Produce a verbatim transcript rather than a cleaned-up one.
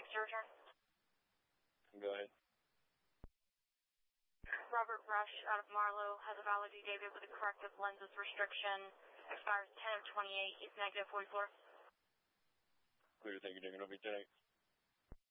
next to return. Go ahead. Robert Rush out of Marlow has a valid E David with a corrective lenses restriction. Expires ten of twenty-eight. It's negative forty-four. Clear, thank you, taking over ten eight.